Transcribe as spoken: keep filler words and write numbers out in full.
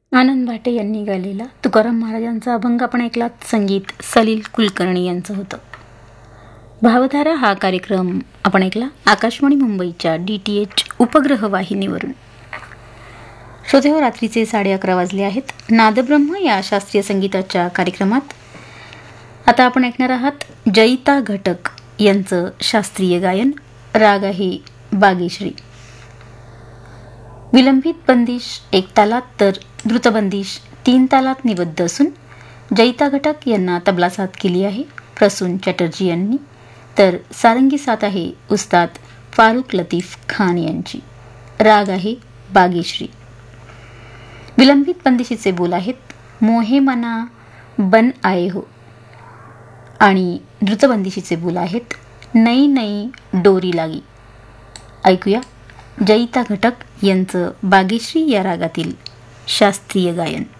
आनंद भाटे यांनी गायलेला तुकाराम महाराजांचा अभंग आपण ऐकलात. संगीत सलील कुलकर्णी यांचं होतं. भावधारा हा कार्यक्रम आपण ऐकला आकाशवाणी मुंबईच्या डी टी एच उपग्रह वाहिनीवरून. श्रोतेहो, रात्रीचे साडे अकरा वाजले आहेत. नादब्रह्म या शास्त्रीय संगीताच्या कार्यक्रमात आता आपण ऐकणार आहात जयिता घटक यांचं शास्त्रीय गायन. राग आहे बागेश्री. विलंबित बंदिश एक तालात तर द्रुतबंदिश तीन तालात निबद्ध असून जयिता घटक यांना तबला साथ केली आहे प्रसून चटर्जी यांनी, तर सारंगी साथ आहे उस्ताद फारुख लतीफ खान यांची. राग आहे बागेश्री. विलंबित बंदिशीचे बोल आहेत मोहे मना बन आये हो आणि द्रुतबंदिशीचे बोल आहेत नई नई डोरी लागी. ऐकूया जयिता घटक यांचं बागेश्री या रागातील शास्त्रीय गायन.